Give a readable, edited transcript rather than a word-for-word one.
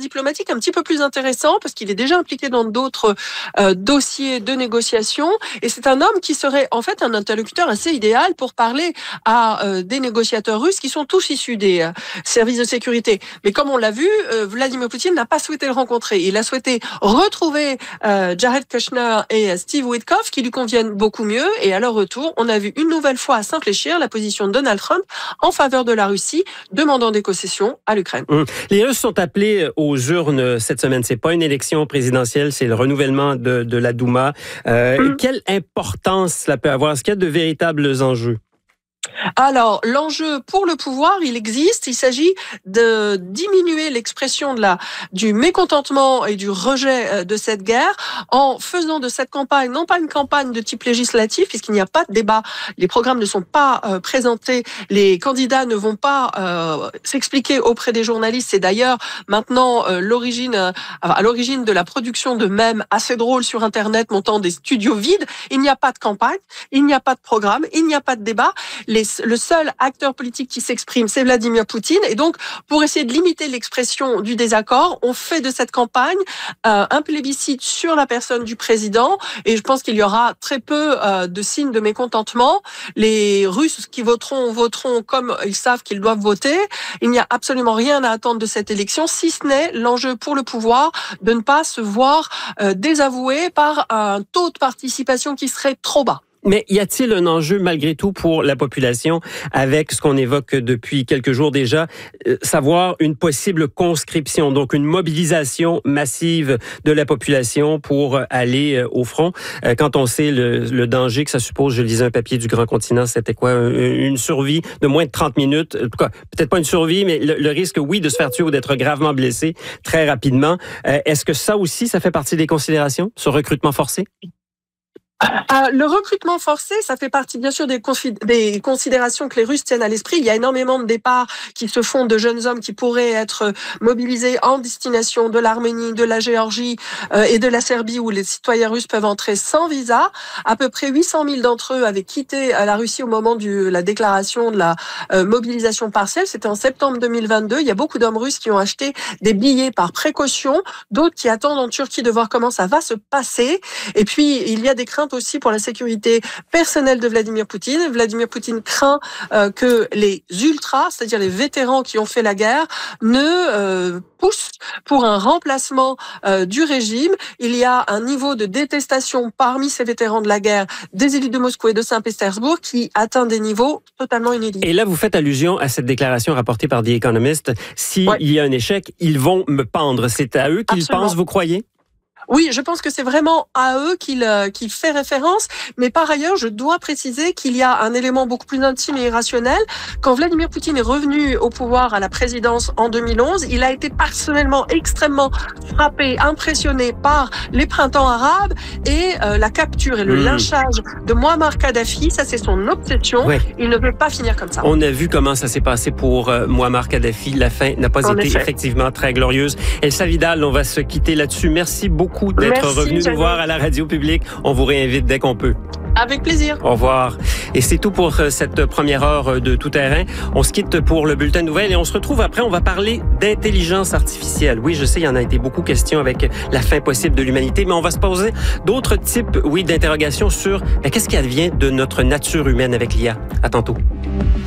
diplomatique un petit peu plus intéressant parce qu'il est déjà impliqué dans d'autres dossiers de négociation et c'est un homme qui serait en fait un interlocuteur assez idéal pour parler à des négociateurs russes qui sont tous issus des services de sécurité. Mais comme on l'a vu, Vladimir Poutine n'a pas souhaité le rencontrer. Il a souhaité retrouver Jared Kushner et Steve Witkoff qui lui conviennent beaucoup mieux. Et à leur retour, on a vu une nouvelle fois s'infléchir la position de Donald Trump en faveur de la Russie, demandant des concessions à l'Ukraine. Les Russes sont appelés aux urnes cette semaine. C'est pas une élection présidentielle, c'est le renouvellement de la Douma. Quelle importance cela peut avoir? Est-ce qu'il y a de véritables enjeux? Alors, l'enjeu pour le pouvoir, il existe. Il s'agit de diminuer l'expression du mécontentement et du rejet de cette guerre en faisant de cette campagne, non pas une campagne de type législatif, puisqu'il n'y a pas de débat, les programmes ne sont pas présentés, les candidats ne vont pas s'expliquer auprès des journalistes. C'est d'ailleurs maintenant à l'origine de la production de mèmes assez drôles sur Internet, montant des studios vides. Il n'y a pas de campagne, il n'y a pas de programme, il n'y a pas de débat. Le seul acteur politique qui s'exprime, c'est Vladimir Poutine. Et donc, pour essayer de limiter l'expression du désaccord, on fait de cette campagne un plébiscite sur la personne du président. Et je pense qu'il y aura très peu de signes de mécontentement. Les Russes qui voteront comme ils savent qu'ils doivent voter. Il n'y a absolument rien à attendre de cette élection, si ce n'est l'enjeu pour le pouvoir de ne pas se voir désavoué par un taux de participation qui serait trop bas. Mais y a-t-il un enjeu malgré tout pour la population avec ce qu'on évoque depuis quelques jours déjà, savoir une possible conscription, donc une mobilisation massive de la population pour aller au front? Quand on sait le danger que ça suppose, je lisais un papier du Grand Continent, c'était quoi? Une survie de moins de 30 minutes. En tout cas, peut-être pas une survie, mais le risque, oui, de se faire tuer ou d'être gravement blessé très rapidement. Est-ce que ça aussi, ça fait partie des considérations, ce recrutement forcé? Le recrutement forcé, ça fait partie bien sûr des considérations que les Russes tiennent à l'esprit. Il y a énormément de départs qui se font de jeunes hommes qui pourraient être mobilisés en destination de l'Arménie, de la Géorgie et de la Serbie où les citoyens russes peuvent entrer sans visa. À peu près 800 000 d'entre eux avaient quitté la Russie au moment de la déclaration de la mobilisation partielle. C'était en septembre 2022. Il y a beaucoup d'hommes russes qui ont acheté des billets par précaution, d'autres qui attendent en Turquie de voir comment ça va se passer. Et puis, il y a des craintes aussi pour la sécurité personnelle de Vladimir Poutine. Vladimir Poutine craint que les ultras, c'est-à-dire les vétérans qui ont fait la guerre, ne poussent pour un remplacement du régime. Il y a un niveau de détestation parmi ces vétérans de la guerre des élites de Moscou et de Saint-Pétersbourg qui atteint des niveaux totalement inédits. Et là, vous faites allusion à cette déclaration rapportée par The Economist. S'il y a un échec, ils vont me pendre. C'est à eux qu'ils pensent, vous croyez? Oui, je pense que c'est vraiment à eux qu'il fait référence. Mais par ailleurs, je dois préciser qu'il y a un élément beaucoup plus intime et irrationnel. Quand Vladimir Poutine est revenu au pouvoir à la présidence en 2011, il a été personnellement extrêmement frappé, impressionné par les printemps arabes et la capture et le lynchage de Mouammar Kadhafi. Ça, c'est son obsession. Ouais. Il ne veut pas finir comme ça. On a vu comment ça s'est passé pour Mouammar Kadhafi. La fin n'a pas été effectivement très glorieuse. Elsa Vidal, on va se quitter là-dessus. Merci beaucoup d'être revenu nous voir à la radio publique. On vous réinvite dès qu'on peut. Avec plaisir. Au revoir. Et c'est tout pour cette première heure de Tout Terrain. On se quitte pour le bulletin de nouvelles et on se retrouve après. On va parler d'intelligence artificielle. Oui, je sais, il y en a été beaucoup question avec la fin possible de l'humanité, mais on va se poser d'autres types, d'interrogations sur qu'est-ce qui advient de notre nature humaine avec l'IA. À tantôt.